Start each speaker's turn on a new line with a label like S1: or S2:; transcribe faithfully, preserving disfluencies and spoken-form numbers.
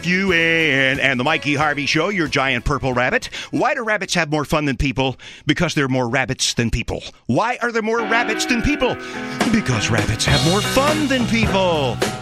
S1: You and, and the Mikey Harvey Show, your giant purple rabbit. Why do rabbits have more fun than people? Because there are more rabbits than people. Why are there more rabbits than people? Because rabbits have more fun than people.